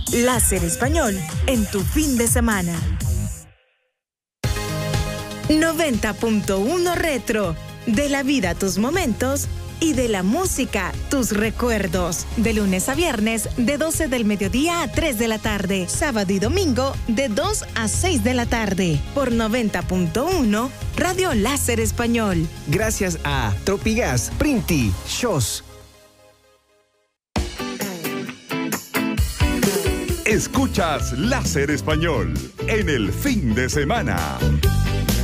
Láser Español en tu fin de semana. 90.1 Retro. De la vida tus momentos y de la música tus recuerdos. De lunes a viernes de 12 del mediodía a 3 de la tarde. Sábado y domingo de 2 a 6 de la tarde. Por 90.1 Radio Láser Español. Gracias a Tropigas, Printi, Shows. Escuchas Láser Español en el fin de semana.